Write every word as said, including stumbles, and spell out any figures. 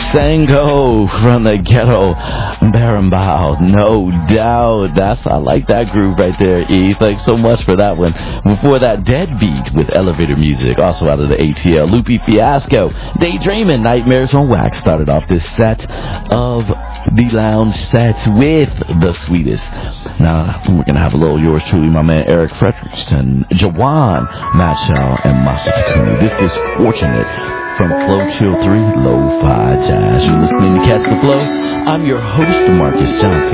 Sango from the ghetto, Berimbau, no doubt. That's I like that groove right there, E. Thanks so much for that one. Before that, Deadbeat with Elevator Music, also out of the A T L. Loopy Fiasco, Daydreamin', Nightmares on Wax started off this set of the lounge sets with the sweetest. Now, we're going to have a little yours truly, my man Eric Fredrickson, Jawan, Matchell, and Masa Takumi. This is Fortunate from Flow Chill three, Lo-Fi Jazz. You're listening to Catch the Flow. I'm your host, Marcus Johnson.